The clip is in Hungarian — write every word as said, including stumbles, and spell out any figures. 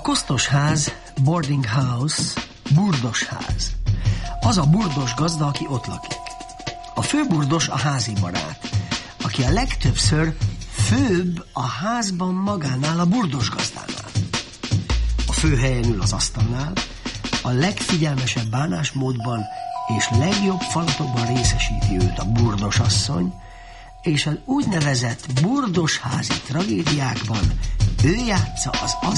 kosztosház, boarding house, burdosház. Az a burdos gazda, aki ott lakik. A főburdos a házi barát, aki a legtöbbször főbb a házban magánál, a burdos gazdánál. A főhelyen ül az asztalnál, a legfigyelmesebb bánásmódban és legjobb falatokban részesíti őt a burdos asszony, és az úgynevezett burdosházi tragédiákban ő játsza az